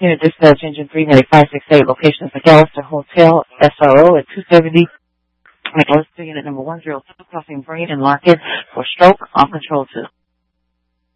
Unit dispatch engine 39568, location is McAllister Hotel, SRO at 270 McAllister, unit number 102, crossing Brain and Lockett for stroke on control 2.